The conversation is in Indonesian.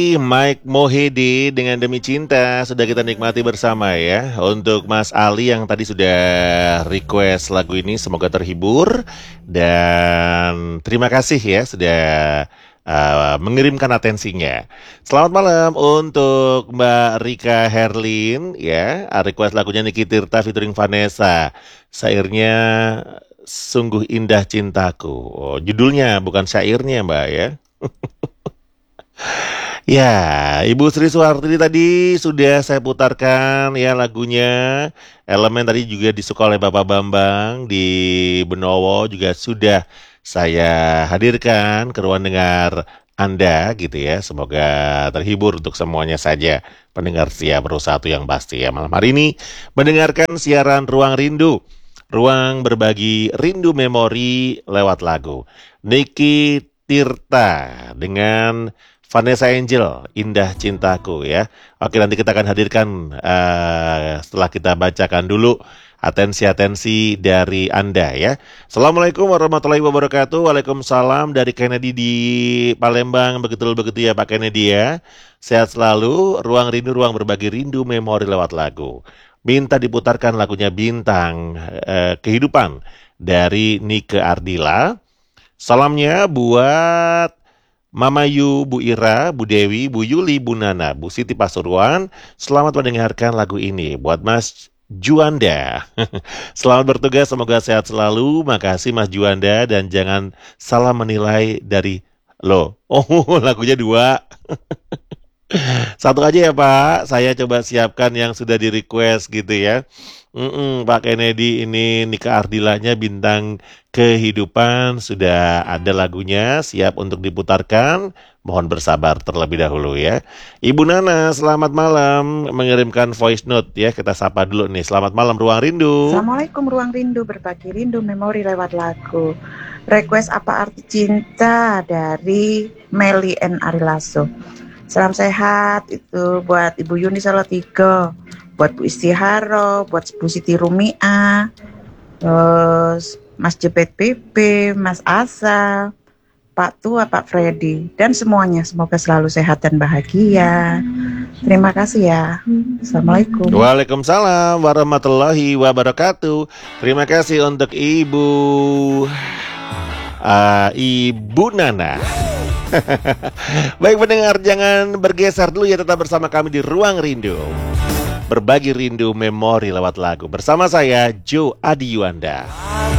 Mike Mohede dengan Demi Cinta sudah kita nikmati bersama ya. Untuk Mas Ali yang tadi sudah request lagu ini, semoga terhibur. Dan terima kasih ya sudah mengirimkan atensinya. Selamat malam untuk Mbak Rika Herlin ya, request lagunya Niki Tirta featuring Vanessa. Syairnya Sungguh Indah Cintaku. Oh, judulnya bukan syairnya Mbak ya. Ya, Ibu Sri Suhartini tadi sudah saya putarkan ya lagunya. Elemen tadi juga disuka oleh Bapak Bambang di Benowo juga sudah saya hadirkan ke ruang dengar Anda gitu ya. Semoga terhibur untuk semuanya saja pendengar setia bersatu yang pasti ya. Malam hari ini mendengarkan siaran Ruang Rindu. Ruang berbagi rindu memori lewat lagu. Niki Tirta dengan Vanessa Angel, Indah Cintaku ya. Oke, nanti kita akan hadirkan setelah kita bacakan dulu atensi-atensi dari Anda ya. Assalamualaikum warahmatullahi wabarakatuh. Waalaikumsalam dari Kennedy di Palembang. Begitu ya Pak Kennedy ya. Sehat selalu. Ruang Rindu, ruang berbagi rindu memori lewat lagu. Minta diputarkan lagunya Bintang Kehidupan dari Nike Ardila. Salamnya buat Mama Yu, Bu Ira, Bu Dewi, Bu Yuli, Bu Nana, Bu Siti Pasuruan. Selamat mendengarkan lagu ini buat Mas Juanda. Selamat bertugas, semoga sehat selalu. Makasih Mas Juanda dan jangan salah menilai dari lo. Oh, lagunya dua. Satu aja ya Pak, saya coba siapkan yang sudah di request gitu ya. Pak Kennedy ini Nika Ardilanya Bintang Kehidupan sudah ada lagunya siap untuk diputarkan. Mohon bersabar terlebih dahulu ya. Ibu Nana selamat malam mengirimkan voice note ya. Kita sapa dulu nih. Selamat malam Ruang Rindu. Assalamualaikum Ruang Rindu, berbagi rindu memori lewat lagu. Request Apa Arti Cinta dari Meli N. Arilaso. Salam sehat itu buat Ibu Yuni Salatiga, buat Bu Istiharo, buat Bu Siti Rumia, terus Mas Jepet PP, Mas Asa, Pak Tua, Pak Freddy, dan semuanya. Semoga selalu sehat dan bahagia. Terima kasih ya. Assalamualaikum. Waalaikumsalam warahmatullahi wabarakatuh. Terima kasih untuk Ibu Nana. Baik pendengar, jangan bergeser dulu ya, tetap bersama kami di Ruang Rindu. Berbagi rindu memori lewat lagu. Bersama saya Joe Adi Yuanda.